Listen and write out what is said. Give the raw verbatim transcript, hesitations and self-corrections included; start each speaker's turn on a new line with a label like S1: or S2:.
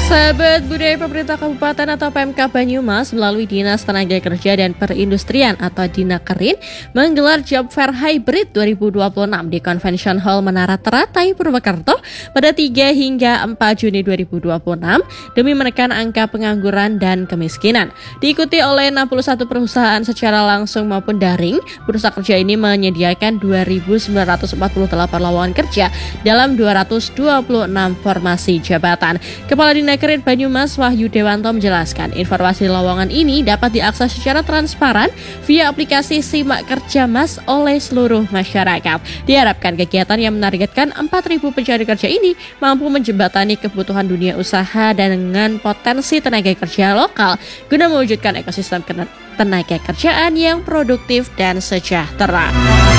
S1: Sahabat Budaya Pemerintah Kabupaten atau P M K Banyumas melalui Dinas Tenaga Kerja dan Perindustrian atau Dinakerin menggelar Job Fair Hybrid dua ribu dua puluh enam di Convention Hall Menara Teratai, Purwokerto pada tiga hingga empat Juni dua ribu dua puluh enam demi menekan angka pengangguran dan kemiskinan. Diikuti oleh enam puluh satu perusahaan secara langsung maupun daring, bursa kerja ini menyediakan dua ribu sembilan ratus empat puluh delapan lowongan kerja dalam dua ratus dua puluh enam formasi jabatan. Kepala Dinakerin Banyumas Wahyu Dewanto menjelaskan, informasi lowongan ini dapat diakses secara transparan via aplikasi Simak Kerja Mas oleh seluruh masyarakat. Diharapkan kegiatan yang menargetkan empat ribu pencari kerja ini mampu menjembatani kebutuhan dunia usaha dan dengan potensi tenaga kerja lokal guna mewujudkan ekosistem tenaga kerjaan yang produktif dan sejahtera.